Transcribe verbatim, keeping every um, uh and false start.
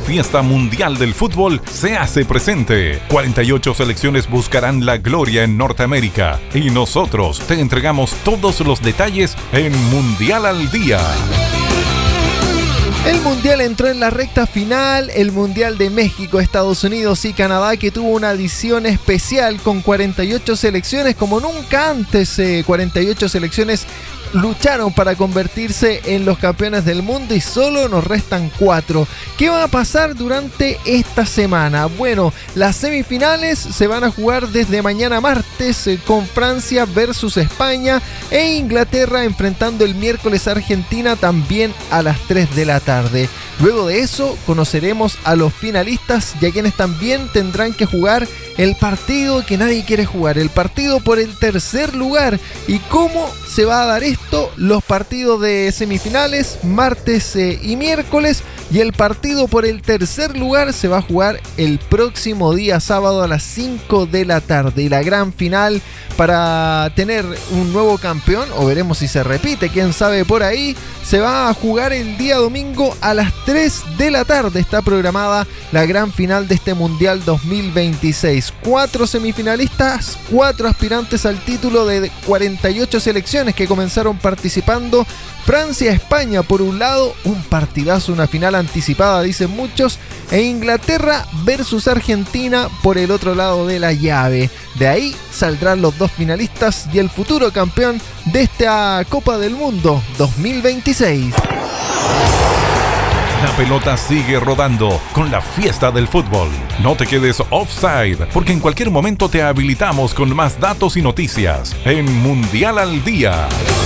fiesta mundial del fútbol se hace presente. cuarenta y ocho selecciones buscarán la gloria en Norteamérica y nosotros te entregamos todos los detalles en Mundial al Día. El Mundial entró en la recta final, el Mundial de México, Estados Unidos y Canadá, que tuvo una edición especial con cuarenta y ocho selecciones, como nunca antes. eh, cuarenta y ocho selecciones lucharon para convertirse en los campeones del mundo y solo nos restan cuatro. ¿Qué va a pasar durante esta semana? Bueno, las semifinales se van a jugar desde mañana martes eh, con Francia versus España e Inglaterra enfrentando el miércoles a Argentina también a las tres de la tarde. Luego de eso conoceremos a los finalistas y a quienes también tendrán que jugar el partido que nadie quiere jugar, el partido por el tercer lugar. ¿Y cómo se va a dar esto? Los partidos de semifinales, martes eh, y miércoles, y el partido por el tercer lugar se va a jugar el próximo día sábado a las cinco de la tarde. Y la gran final para tener un nuevo campeón, o veremos si se repite, quién sabe por ahí, se va a jugar el día domingo a las tres de la tarde. Está programada la gran final de este Mundial dos mil veintiséis. Cuatro semifinalistas, cuatro aspirantes al título de cuarenta y ocho selecciones que comenzaron participando. Francia-España por un lado, un partidazo, una final anticipada dicen muchos, e Inglaterra versus Argentina por el otro lado de la llave. De ahí saldrán los dos finalistas y el futuro campeón de esta Copa del Mundo dos mil veintiséis. La pelota sigue rodando con la fiesta del fútbol. No te quedes offside, porque en cualquier momento te habilitamos con más datos y noticias en Mundial al Día.